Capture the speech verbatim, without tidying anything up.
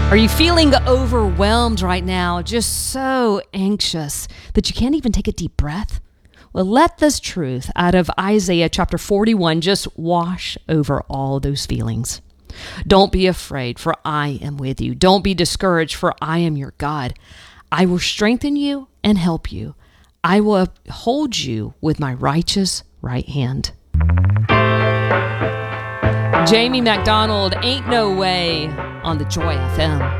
Are you feeling overwhelmed right now, just so anxious that you can't even take a deep breath? Well, let this truth out of Isaiah chapter forty-one just wash over all those feelings. Don't be afraid, for I am with you. Don't be discouraged, for I am your God. I will strengthen you and help you. I will uphold you with my righteous right hand. Jamie McDonald, Ain't No Way, on the Joy F M.